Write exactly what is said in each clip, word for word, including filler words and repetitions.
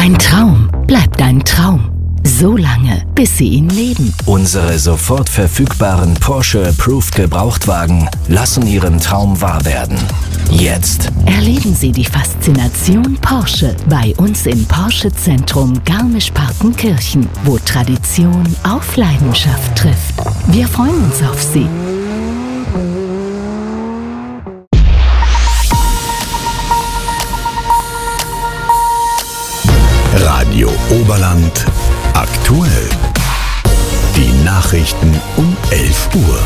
Ein Traum bleibt ein Traum. So lange, bis Sie ihn leben. Unsere sofort verfügbaren Porsche Approved Gebrauchtwagen lassen Ihren Traum wahr werden. Jetzt Erleben Sie die Faszination Porsche bei uns im Porsche Zentrum Garmisch-Partenkirchen, wo Tradition auf Leidenschaft trifft. Wir freuen uns auf Sie. Radio Oberland aktuell. Die Nachrichten um elf Uhr.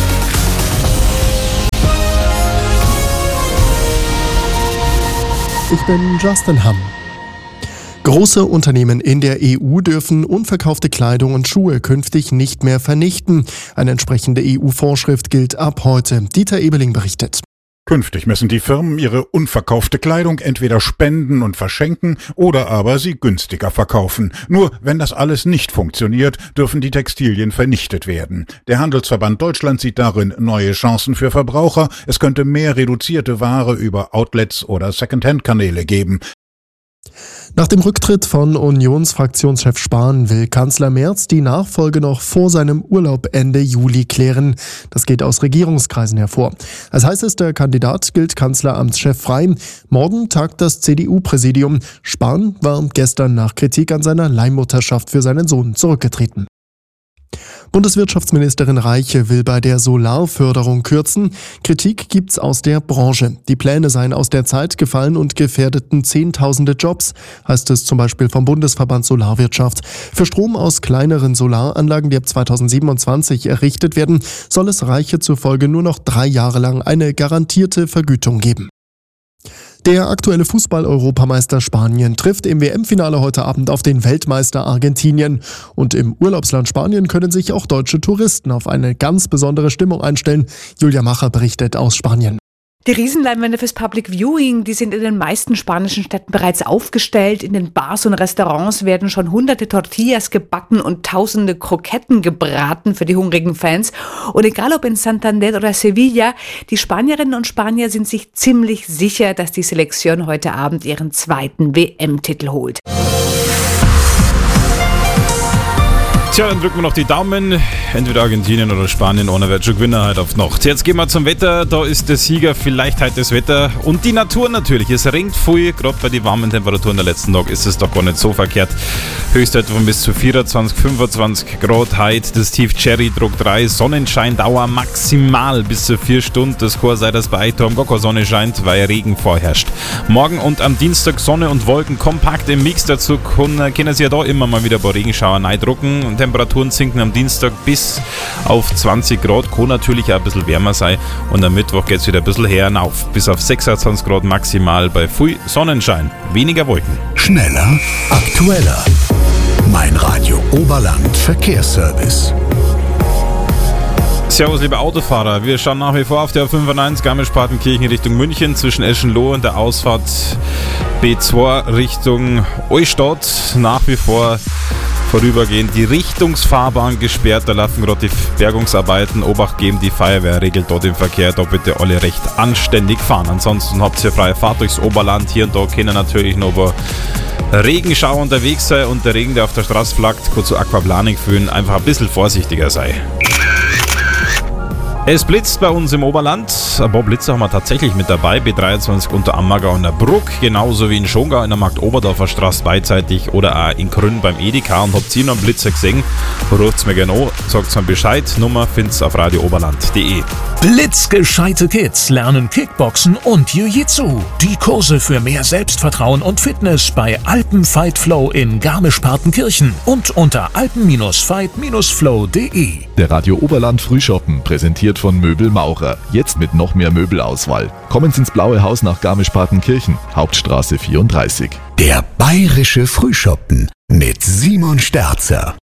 Ich bin Justin Hamm. Große Unternehmen in der E U dürfen unverkaufte Kleidung und Schuhe künftig nicht mehr vernichten. Eine entsprechende E U-Vorschrift gilt ab heute. Dieter Ebeling berichtet. Künftig müssen die Firmen ihre unverkaufte Kleidung entweder spenden und verschenken oder aber sie günstiger verkaufen. Nur wenn das alles nicht funktioniert, dürfen die Textilien vernichtet werden. Der Handelsverband Deutschland sieht darin neue Chancen für Verbraucher. Es könnte mehr reduzierte Ware über Outlets oder Secondhand-Kanäle geben. Nach dem Rücktritt von Unionsfraktionschef Spahn will Kanzler Merz die Nachfolge noch vor seinem Urlaub Ende Juli klären. Das geht aus Regierungskreisen hervor. Als heißester Kandidat gilt Kanzleramtschef frei. Morgen tagt das C D U-Präsidium. Spahn war gestern nach Kritik an seiner Leihmutterschaft für seinen Sohn zurückgetreten. Bundeswirtschaftsministerin Reiche will bei der Solarförderung kürzen. Kritik gibt's aus der Branche. Die Pläne seien aus der Zeit gefallen und gefährdeten Zehntausende Jobs, heißt es zum Beispiel vom Bundesverband Solarwirtschaft. Für Strom aus kleineren Solaranlagen, die ab zweitausendsiebenundzwanzig errichtet werden, soll es Reiche zufolge nur noch drei Jahre lang eine garantierte Vergütung geben. Der aktuelle Fußball-Europameister Spanien trifft im W M-Finale heute Abend auf den Weltmeister Argentinien. Und im Urlaubsland Spanien können sich auch deutsche Touristen auf eine ganz besondere Stimmung einstellen. Julia Macher berichtet aus Spanien. Die Riesenleinwände fürs Public Viewing, die sind in den meisten spanischen Städten bereits aufgestellt. In den Bars und Restaurants werden schon hunderte Tortillas gebacken und tausende Kroketten gebraten für die hungrigen Fans. Und egal ob in Santander oder Sevilla, die Spanierinnen und Spanier sind sich ziemlich sicher, dass die Selektion heute Abend ihren zweiten W M-Titel holt. Tja, dann drücken wir noch die Daumen. Entweder Argentinien oder Spanien, ohne wird schon Gewinner halt auf Nacht. Jetzt gehen wir zum Wetter. Da ist der Sieger vielleicht heute das Wetter. Und die Natur natürlich. Es regnet viel. Gerade bei den warmen Temperaturen der letzten Tag ist es doch gar nicht so verkehrt. Höchstwerte von bis zu vierundzwanzig, fünfundzwanzig Grad. Heute das Tief Cherry, Druck drei. Sonnenscheindauer maximal bis zu vier Stunden. Das kann sein, dass bei euch gar keine Sonne scheint, weil Regen vorherrscht. Morgen und am Dienstag Sonne und Wolken kompakt im Mix. Dazu können, können Sie ja da immer mal wieder ein paar Regenschauer reindrucken. Und Temperaturen sinken am Dienstag bis auf zwanzig Grad, kann natürlich auch ein bisschen wärmer sein und am Mittwoch geht es wieder ein bisschen her hinauf, bis auf sechsundzwanzig Grad maximal bei viel Sonnenschein, weniger Wolken. Schneller, aktueller. Mein Radio Oberland Verkehrsservice. Servus, liebe Autofahrer. Wir schauen nach wie vor auf der A fünfundneunzig Garmisch-Partenkirchen Richtung München zwischen Eschenloh und der Ausfahrt B zwei Richtung Eustadt. Nach wie vor vorübergehend die Richtungsfahrbahn gesperrt. Da laufen gerade die Bergungsarbeiten. Obacht geben, die Feuerwehr regelt dort den Verkehr. Da bitte alle recht anständig fahren. Ansonsten habt ihr freie Fahrt durchs Oberland. Hier und da können natürlich noch ein Regenschauer unterwegs sein und der Regen, der auf der Straße flackt, kurz zu Aquaplaning fühlen. Einfach ein bisschen vorsichtiger sei. Es blitzt bei uns im Oberland. Ein paar Blitze haben wir tatsächlich mit dabei. B dreiundzwanzig unter Ammergau und der Bruck, genauso wie in Schongau in der Markt-Oberdorfer Straße beidseitig oder auch in Grün beim Edeka. Und habt ihr noch einen Blitzer gesehen? Ruft's mir gerne an, sagt's mir Bescheid. Nummer findet's auf radio oberland punkt de. Blitzgescheite Kids lernen Kickboxen und Jiu-Jitsu. Die Kurse für mehr Selbstvertrauen und Fitness bei Alpen Fight Flow in Garmisch-Partenkirchen und unter alpen Fight Flow punkt de. Der Radio Oberland Frühschoppen, präsentiert von Möbel Maurer. Jetzt mit noch mehr Möbelauswahl. Kommen Sie ins Blaue Haus nach Garmisch-Partenkirchen, Hauptstraße vierunddreißig. Der bayerische Frühschoppen mit Simon Sterzer.